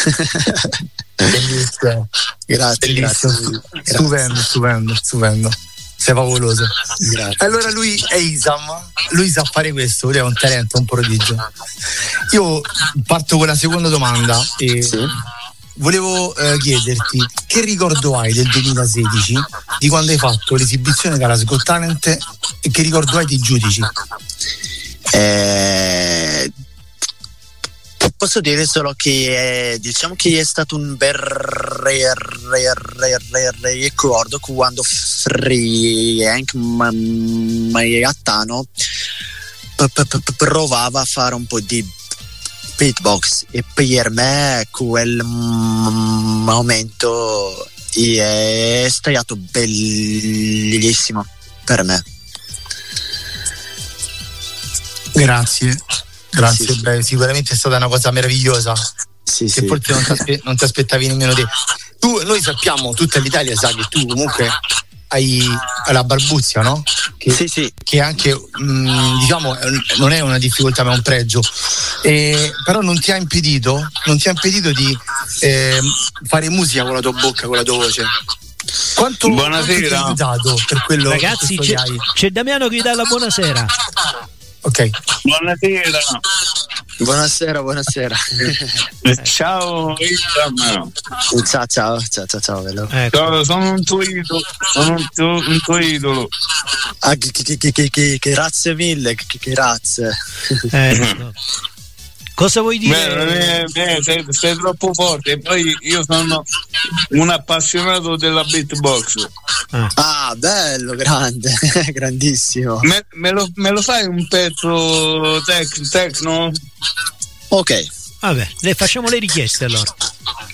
Bellissimo. Grazie. Stupendo. Sei favoloso. Grazie. Allora lui è Isam, lui sa fare questo, lui è un talento, un prodigio. Io parto con la seconda domanda e volevo chiederti che ricordo hai del 2016, di quando hai fatto l'esibizione della Got Talent, e che ricordo hai dei giudici? Posso dire solo che diciamo che è stato un bel ricordo quando Frank Maiatano provava a fare un po' di beatbox, e per me quel momento è stato bellissimo per me. Grazie. Sì. Beh, sicuramente è stata una cosa meravigliosa. Sì. Forse non ti aspettavi nemmeno te. Noi sappiamo, tutta l'Italia sa che tu comunque hai la barbuzia, no? Che anche diciamo non è una difficoltà ma è un pregio, però non ti ha impedito di fare musica con la tua bocca, con la tua voce. Quanto buonasera. Ti hai aiutato per quello? Ragazzi, c'è Damiano che dà la buonasera. Ok. Buonasera. Ciao Isam. Ciao bello. Ecco. Sono un tuo idolo. Grazie mille, grazie. No. Cosa vuoi dire? Sei troppo forte. E poi io sono un appassionato della beatbox. Bello, grande, grandissimo. Me lo fai un pezzo techno? Ok. Vabbè, le facciamo le richieste allora.